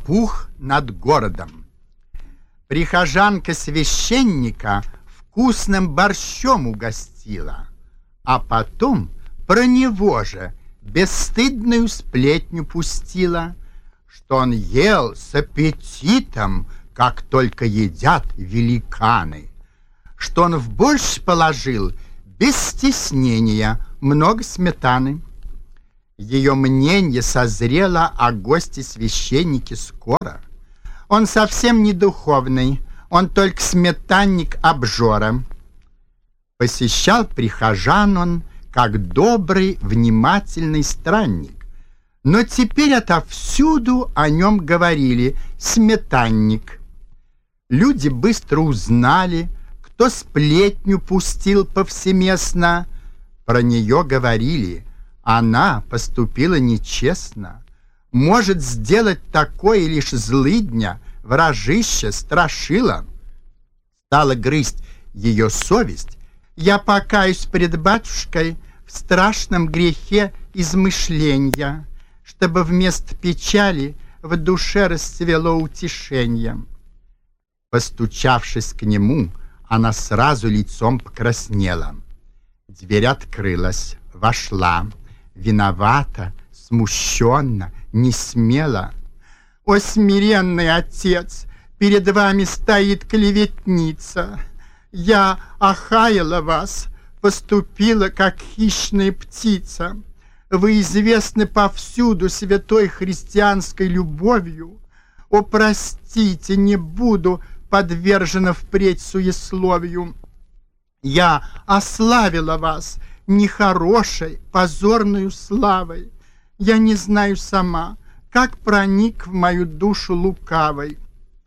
пух над городом. Прихожанка священника вкусным борщом угостила, а потом про него же бесстыдную сплетню пустила, что он ел с аппетитом, как только едят великаны, что он в борщ положил без стеснения много сметаны. Ее мнение созрело о госте священнике скоро. Он совсем не духовный, он только сметанник-обжора. Посещал прихожан он, как добрый, внимательный странник. Но теперь отовсюду о нем говорили «сметанник». Люди быстро узнали, кто сплетню пустил повсеместно. Про нее говорили: она поступила нечестно. Может сделать такое лишь злыдня, вражище, страшила. Стала грызть ее совесть. Я покаюсь пред батюшкой в страшном грехе измышления, чтобы вместо печали в душе расцвело утешение. Постучавшись к нему, она сразу лицом покраснела. Дверь открылась, вошла, виновата, смущенно, не смело. «О, смиренный отец, перед вами стоит клеветница. Я охаяла вас, поступила, как хищная птица. Вы известны повсюду святой христианской любовью. О, простите, не буду подвержена впредь суесловию. Я ославила вас нехорошей, позорную славой. Я не знаю сама, как проник в мою душу лукавой.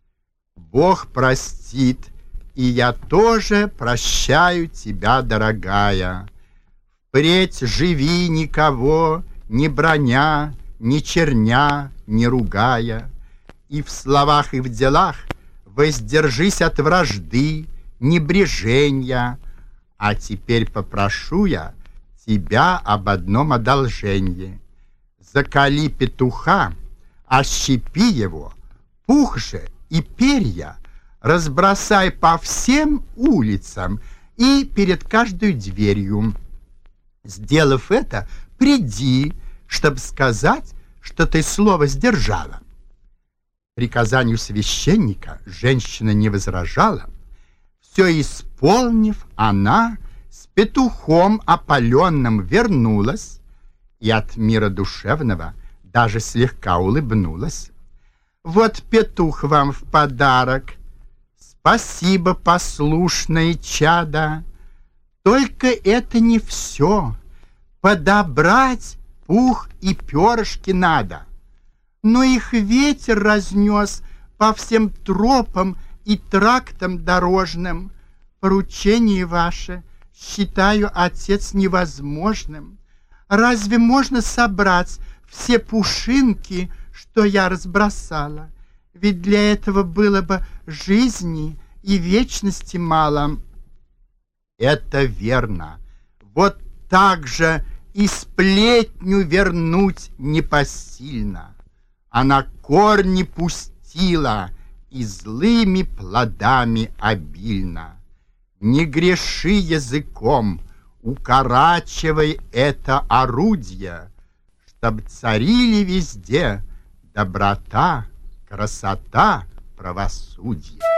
Бог простит, и я тоже прощаю тебя, дорогая. Впредь живи никого, не броня, не черня, не ругая. И в словах, и в делах воздержись от вражды, небреженья. А теперь попрошу я тебя об одном одолжении. Закали петуха, ощипи его, пух же и перья разбросай по всем улицам и перед каждой дверью. Сделав это, приди, чтобы сказать, что ты слово сдержала. Приказанию священника женщина не возражала. Все исполнив, она с петухом опаленным вернулась и от мира душевного даже слегка улыбнулась. Вот петух вам в подарок. Спасибо, послушное чадо. Только это не все. Подобрать пух и перышки надо. Но их ветер разнес по всем тропам и трактам дорожным. Поручение ваше считаю, отец, невозможным. Разве можно собрать все пушинки, что я разбросала? Ведь для этого было бы жизни и вечности мало. Это верно. Вот так же и сплетню вернуть непосильно. Она корни пустила и злыми плодами обильно. Не греши языком, укорачивай это орудие, чтоб царили везде доброта, красота, правосудие.